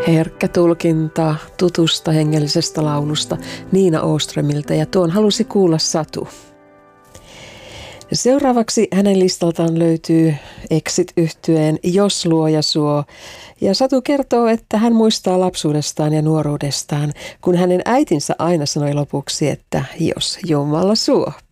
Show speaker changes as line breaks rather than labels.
Herkkä tulkinta tutusta hengellisestä laulusta Niina Åströmiltä, ja tuon halusi kuulla Satu. Seuraavaksi hänen listaltaan löytyy Exit-yhtyeen Jos luoja suo. Ja Satu kertoo, että hän muistaa lapsuudestaan ja nuoruudestaan, kun hänen äitinsä aina sanoi lopuksi, että jos Jumala suo.